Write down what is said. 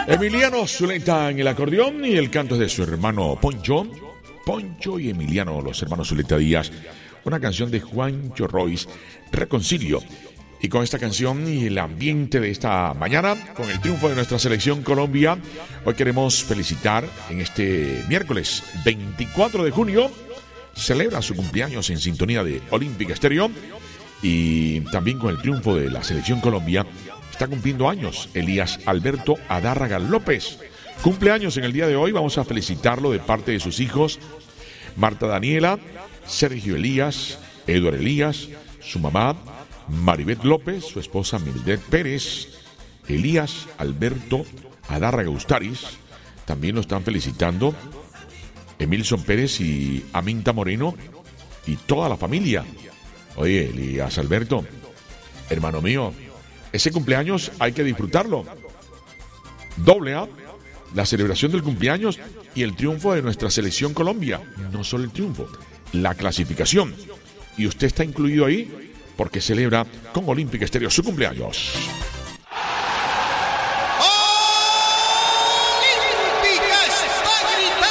Emiliano Zuleta en el acordeón y el canto es de su hermano Poncho. Poncho y Emiliano, los hermanos Zuleta Díaz. Una canción de Juancho Royce, Reconcilio. Y con esta canción y el ambiente de esta mañana, con el triunfo de nuestra selección Colombia, hoy queremos felicitar en este miércoles 24 de junio, celebra su cumpleaños en sintonía de Olímpica Estéreo, y también con el triunfo de la selección Colombia, está cumpliendo años Elías Alberto Adárraga López. Cumpleaños en el día de hoy, vamos a felicitarlo de parte de sus hijos, Marta Daniela, Sergio Elías, Eduardo Elías, su mamá, Maribeth López, su esposa Mildred Pérez, Elías Alberto Adárraga Ustaris, también lo están felicitando Emilson Pérez y Aminta Moreno y toda la familia. Oye, Elías Alberto, hermano mío, ese cumpleaños hay que disfrutarlo. Doble A, la celebración del cumpleaños y el triunfo de nuestra selección Colombia. No solo el triunfo, la clasificación. Y usted está incluido ahí porque celebra con Olímpica Estéreo su cumpleaños.